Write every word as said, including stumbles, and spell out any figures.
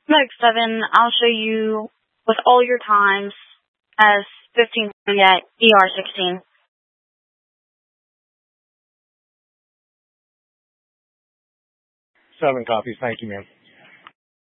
Look, seven, I'll show you with all your times as fifteen at E R sixteen. Seven copies. Thank you, ma'am.